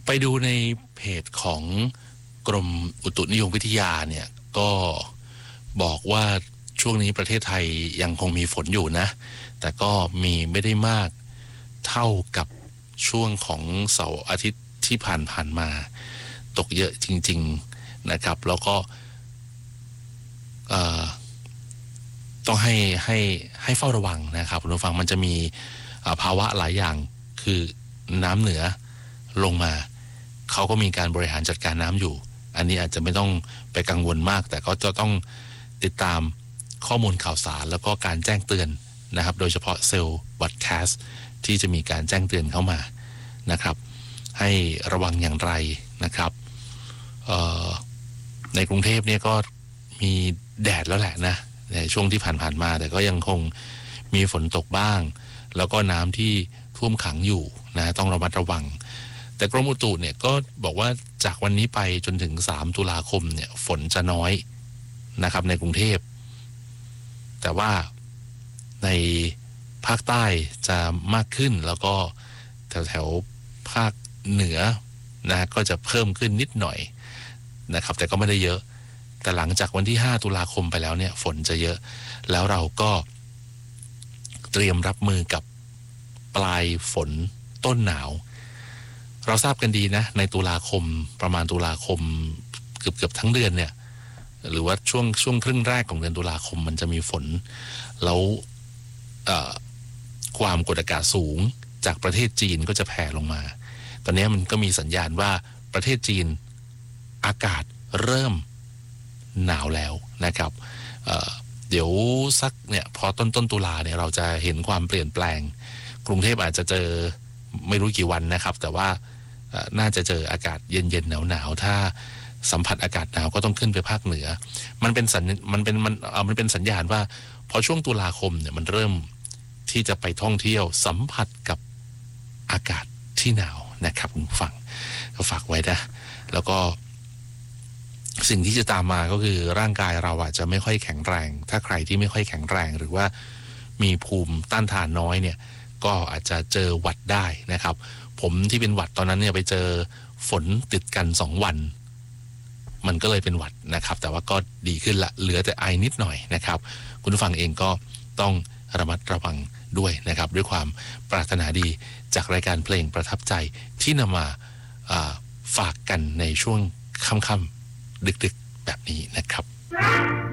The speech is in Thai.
ไปดูในเพจของกรมอุตุนิยมวิทยาเนี่ยก็บอกว่าช่วงนี้ประเทศไทยยังคงมีฝนอยู่นะแต่ก็มีไม่ได้มากเท่ากับช่วงของเสาร์อาทิตย์ที่ผ่านมาตกเยอะจริงๆนะครับแล้วก็ต้องให้เฝ้าระวังนะครับคุณผู้ฟังมันจะมีภาวะหลายอย่างคือน้ำเหนือลงมาเขาก็มีการบริหารจัดการน้ำอยู่อันนี้อาจจะไม่ต้องไปกังวลมากแต่ก็จะต้องติดตามข้อมูลข่าวสารแล้วก็การแจ้งเตือนนะครับโดยเฉพาะเซลล์บอดแคสต์ที่จะมีการแจ้งเตือนเข้ามานะครับให้ระวังอย่างไรนะครับในกรุงเทพเนี่ยก็มีแดดแล้วแหละนะในช่วงที่ผ่านมาแต่ก็ยังคงมีฝนตกบ้างแล้วก็น้ำที่ท่วมขังอยู่นะต้องระมัดระวังแต่กรมอุตุเนี่ยก็บอกว่าจากวันนี้ไปจนถึง3ตุลาคมเนี่ยฝนจะน้อยนะครับในกรุงเทพแต่ว่าในภาคใต้จะมากขึ้นแล้วก็แถวภาคเหนือนะก็จะเพิ่มขึ้นนิดหน่อยนะครับแต่ก็ไม่ได้เยอะแต่หลังจากวันที่5ตุลาคมไปแล้วเนี่ยฝนจะเยอะแล้วเราก็เตรียมรับมือกับปลายฝนต้นหนาวเราทราบกันดีนะในตุลาคมประมาณตุลาคมเกือบทั้งเดือนเนี่ยหรือว่าช่วงครึ่งแรกของเดือนตุลาคมมันจะมีฝนแล้วความกดอากาศสูงจากประเทศจีนก็จะแผ่ลงมาตอนนี้มันก็มีสัญญาณว่าประเทศจีนอากาศเริ่มหนาวแล้วนะครับเดี๋ยวสักเนี่ยพอต้นตุลาเนี่ยเราจะเห็นความเปลี่ยนแปลงกรุงเทพอาจจะเจอไม่รู้กี่วันนะครับแต่ว่าน่าจะเจออากาศเย็นๆหนาวๆถ้าสัมผัสอากาศหนาวก็ต้องขึ้นไปภาคเหนือมันเป็นสัญญาณว่าพอช่วงตุลาคมเนี่ยมันเริ่มที่จะไปท่องเที่ยวสัมผัสกับอากาศที่หนาวนะครับคุณฟังก็ฝากไว้นะแล้วก็สิ่งที่จะตามมาก็คือร่างกายเราอาจจะไม่ค่อยแข็งแรงถ้าใครที่ไม่ค่อยแข็งแรงหรือว่ามีภูมิต้านทานน้อยเนี่ยก็อาจจะเจอหวัดได้นะครับผมที่เป็นหวัดตอนนั้นเนี่ยไปเจอฝนติดกัน2วันมันก็เลยเป็นหวัดนะครับแต่ว่าก็ดีขึ้นละเหลือแต่ไอนิดหน่อยนะครับคุณผู้ฟังเองก็ต้องระมัดระวังด้วยนะครับด้วยความปรารถนาดีจากรายการเพลงประทับใจที่นำมาฝากกันในช่วงค่ำๆดึกๆแบบนี้นะครับ